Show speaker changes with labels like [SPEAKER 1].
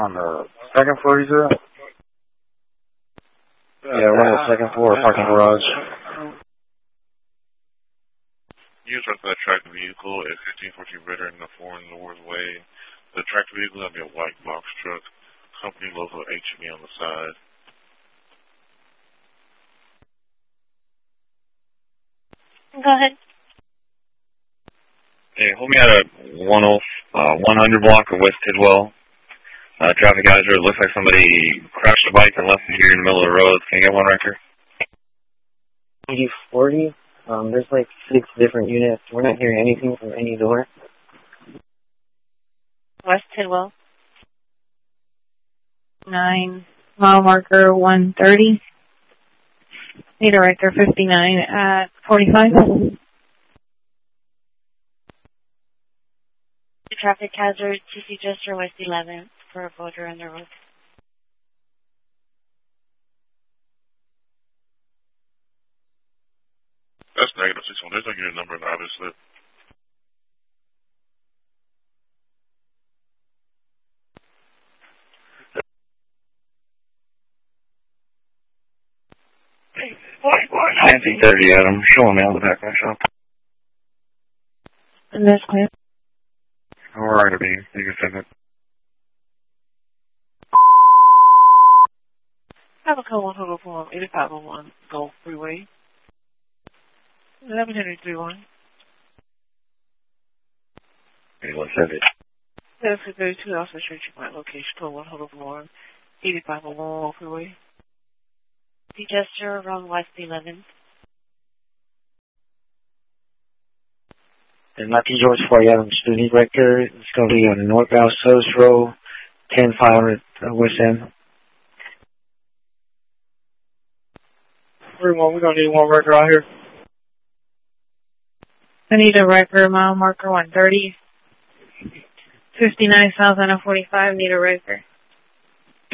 [SPEAKER 1] On the second floor, you said? Yeah, we're on the second floor, parking garage.
[SPEAKER 2] You just that tractor vehicle at 1514 Ritter in the 4 North Way. The tractor vehicle will be a white box truck. Company logo HB on the side.
[SPEAKER 3] Go ahead.
[SPEAKER 4] Hey, hold me at a 100 block of West Tidwell. Traffic hazard. It looks like somebody crashed a bike and left it here in the middle of the road. Can you get one record?
[SPEAKER 5] 40. There's like 6 different units. We're not hearing anything from any door.
[SPEAKER 3] West Tidwell.
[SPEAKER 6] 9, mile marker 130. Need a record 59 at 45.
[SPEAKER 3] Traffic hazard, TC Jester, West 11th for a boulder on the road.
[SPEAKER 2] That's negative 61. There's no unit number in the obvious slip.
[SPEAKER 4] Nancy 30, Adam. Showing me on the back of my shop.
[SPEAKER 6] And that's clear.
[SPEAKER 4] Alright, it'll be. You can send it.
[SPEAKER 7] Have a call 104 8501 Gulf Freeway. 1131.
[SPEAKER 4] 8170.
[SPEAKER 7] That's a 32 also searching my location. Call 104 8501 Gulf Freeway.
[SPEAKER 3] TC Jester around West 11th.
[SPEAKER 5] And Matthew George 40 Adams Student record. It's going to be on the northbound Service Road, 10500 West End.
[SPEAKER 1] 3-1, we're going to need one record out here.
[SPEAKER 6] I need a record, mile marker 130. 59 south on a 45, need a record.